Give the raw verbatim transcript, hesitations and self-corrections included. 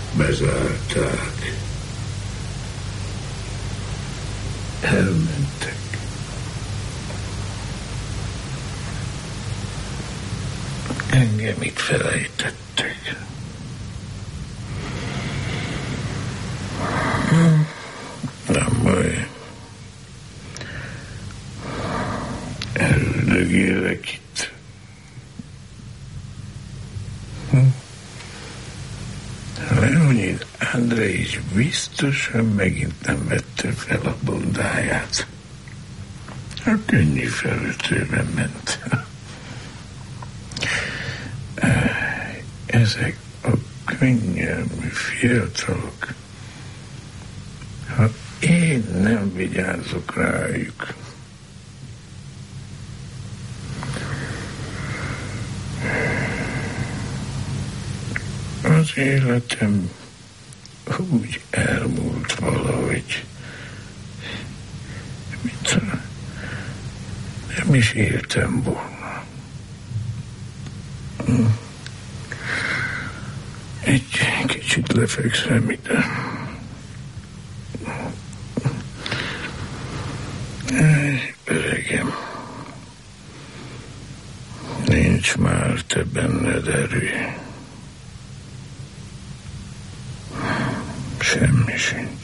bezárták. Elmentek. Engem itt felejtettek. Nem baj. Eldögélek itt. Leonid Andrejics biztosan megint nem vette fel a bundáját. A könnyű felütőben ment. Ezek a könnyelmű fiatalok, ha én nem vigyázok rájuk, az életem úgy elmúlt valahogy, mint nem is éltem volna. Egy kicsit lefekszem ide. Öregem, nincs már te benned erő. Semmi sincs.